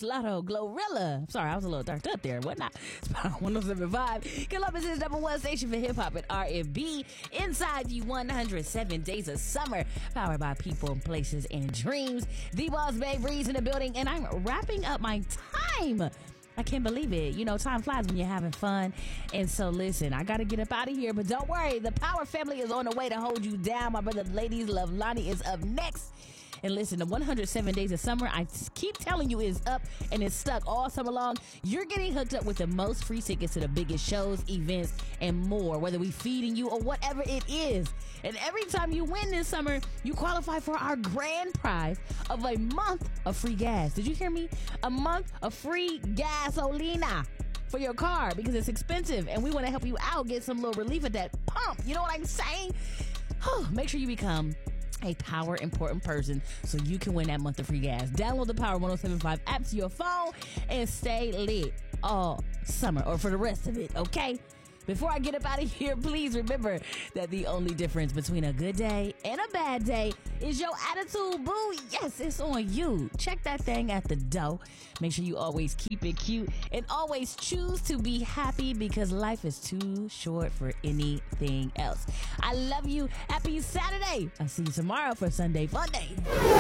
Space Lotto, Glorilla. Sorry, I was a little dark up there. Whatnot? It's Power 107.5. Columbus' #1 station for hip hop and R&B. Inside you 107 days of summer. Powered by people, places, and dreams. The Boss Babe Breeze in the building, and I'm wrapping up my time. I can't believe it. You know, time flies when you're having fun. And so, listen, I got to get up out of here. But don't worry, the Power family is on the way to hold you down. My brother, Ladies Love Lonnie, is up next. And listen, the 107 days of summer, I keep telling you, is up and it's stuck all summer long. You're getting hooked up with the most free tickets to the biggest shows, events, and more, whether we feeding you or whatever it is. And every time you win this summer, you qualify for our grand prize of a month of free gas. Did you hear me? A month of free gasolina for your car, because it's expensive and we want to help you out, get some little relief at that pump. You know what I'm saying? Make sure you become a Power Important person so you can win that month of free gas. Download the Power 107.5 app to your phone and stay lit all summer, or for the rest of it, okay? Before I get up out of here, please remember that the only difference between a good day and a bad day is your attitude, boo. Yes, it's on you. Check that thing at the door. Make sure you always keep it cute and always choose to be happy, because life is too short for anything else. I love you. Happy Saturday. I'll see you tomorrow for Sunday Fun Day.